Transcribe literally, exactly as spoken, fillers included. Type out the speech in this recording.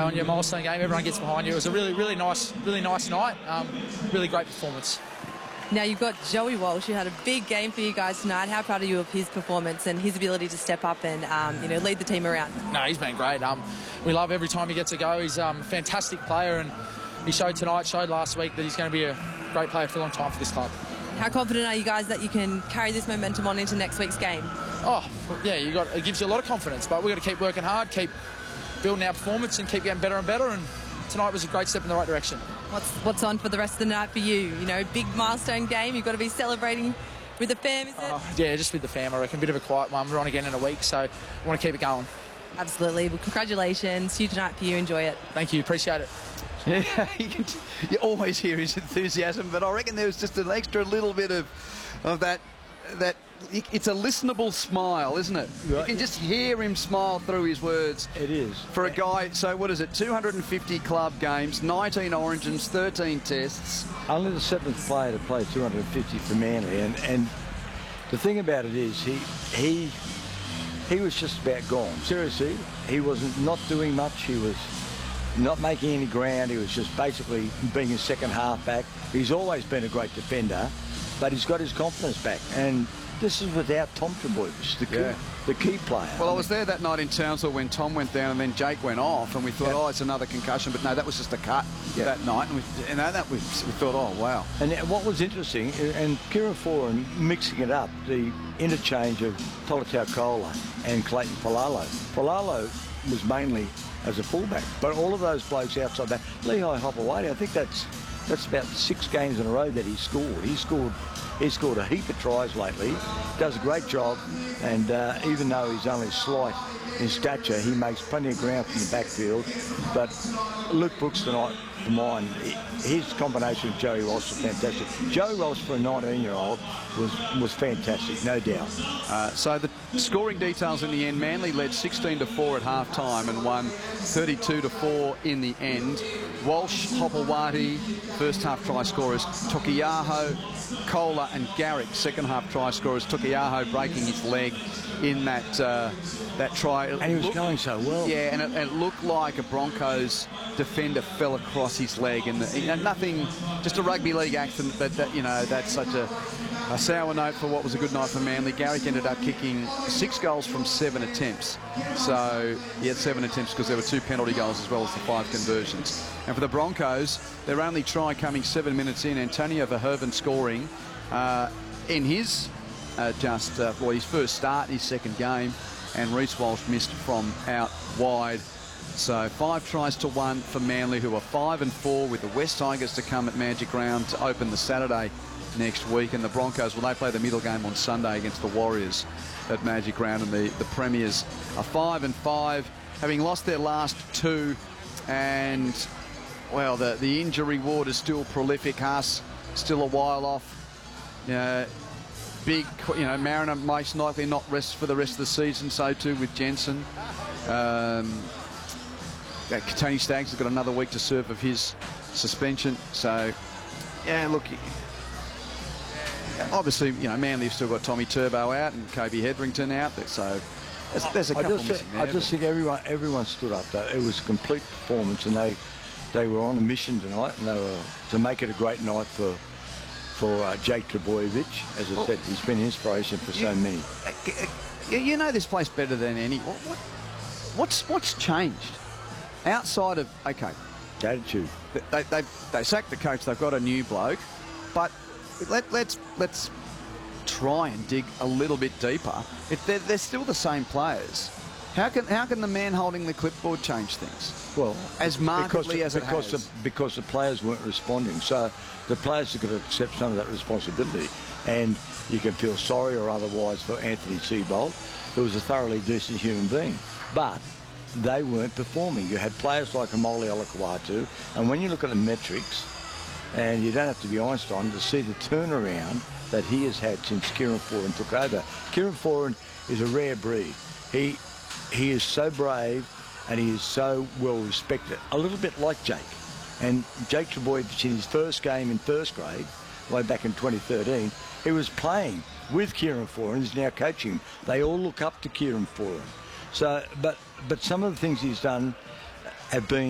on you, milestone game, everyone gets behind you. It was a really, really nice, really nice night. Um, really great performance. Now you've got Joey Walsh, who had a big game for you guys tonight. How proud are you of his performance and his ability to step up and um, you know, lead the team around? No, he's been great. Um, we love every time he gets a go. He's um, a fantastic player, and he showed tonight, showed last week that he's going to be a great player for a long time for this club. How confident are you guys that you can carry this momentum on into next week's game? Oh, yeah, you got it gives you a lot of confidence, but we've got to keep working hard, keep building our performance, and keep getting better and better. And tonight was a great step in the right direction. What's what's on for the rest of the night for you? You know, big milestone game. You've got to be celebrating with the fam, is it? Uh, yeah, just with the fam, I reckon. A bit of a quiet one. We're on again in a week, so I want to keep it going. Absolutely. Well, congratulations. Huge night for you. Enjoy it. Thank you. Appreciate it. Yeah, you, can, you always hear his enthusiasm, but I reckon there was just an extra little bit of of that that it's a listenable smile, isn't it? Right. You can just hear him smile through his words. It is. For a guy, so what is it, two hundred fifty club games, nineteen Origins, thirteen tests. Only the seventh player to play two hundred fifty for Manly, and, and the thing about it is he he he was just about gone. Seriously, he wasn't not doing much. He was not making any ground. He was just basically being a second half back. He's always been a great defender, but he's got his confidence back, and this is without Tom Trbojevic, the key, Yeah. the key player. Well, I was there that night in Townsville when Tom went down and then Jake went off, and we thought, Yeah. oh, it's another concussion, but no, that was just a cut Yeah. that night, and we, you know, that we, we thought, oh, wow. And what was interesting, and Kieran Foran mixing it up, the interchange of Tolutau Kola and Clayton Palalo. Palalo was mainly as a fullback, but all of those blokes outside that, Lehigh Hopewadi, I think that's that's about six games in a row that he scored. He scored he scored a heap of tries lately, does a great job, and uh, even though he's only slight in stature, he makes plenty of ground from the backfield. But Luke Brooks tonight, for mine, his combination with Joey Walsh was fantastic. Joey Walsh for a nineteen-year-old was, was fantastic, no doubt. Uh, so the scoring details in the end, Manly led sixteen to four at half-time and won thirty-two to four in the end. Walsh, Hopewadi, first half try scorers, Tokiaho, Kola and Garrick, second half try scorers. Tokiaho breaking his leg in that uh, that try. It And he was looked, going so well. Yeah, and it, and it looked like a Broncos defender fell across his leg, and you know, nothing, just a rugby league accident. But that, you know, that's such a, a sour note for what was a good night for Manly. Garrick ended up kicking six goals from seven attempts. So he had seven attempts because there were two penalty goals as well as the five conversions. And for the Broncos, their only try coming seven minutes in, Antonio Verhoeven scoring uh, in his uh, just uh, well his first start in his second game, and Reece Walsh missed from out wide. So five tries to one for Manly, who are five and four, with the West Tigers to come at Magic Round to open the Saturday next week, and the Broncos, well, they play the middle game on Sunday against the Warriors at Magic Round, and the the Premiers are five and five, having lost their last two, and well, the the injury ward is still prolific. Haas still a while off. Uh, big, you know, Mariner most likely not rest for the rest of the season. So too with Jensen. Um, uh, Tony Staggs has got another week to serve of his suspension. So, yeah, look. Obviously, you know, Manly have still got Tommy Turbo out and Kobe Hetherington out. So there's, there's a couple I just, missing there. I just think everyone everyone stood up though. It was a complete performance, and they they were on a mission tonight, and they were to make it a great night for for uh, Jake Trbojevic. As I well, said, he's been an inspiration for so you, many. You know this place better than any. What, what, what's what's changed outside of okay? Attitude. They they they sacked the coach. They've got a new bloke, but let let's let's try and dig a little bit deeper. If they're they're still the same players, how can how can the man holding the clipboard change things? Well, as markedly because, as it because has. The, because the players weren't responding, so the players have got to accept some of that responsibility. And you can feel sorry or otherwise for Anthony Seibold, who was a thoroughly decent human being, but they weren't performing. You had players like Amoli Olakwatu, and when you look at the metrics, and you don't have to be Einstein to see the turnaround that he has had since Kieran Foran took over. Kieran Foran is a rare breed. He he is so brave, and he is so well respected, a little bit like Jake. And Jake Trbojevic, in his first game in first grade, way back in twenty thirteen, he was playing with Kieran Foran. He's now coaching. They all look up to Kieran Foran. So, but but some of the things he's done have been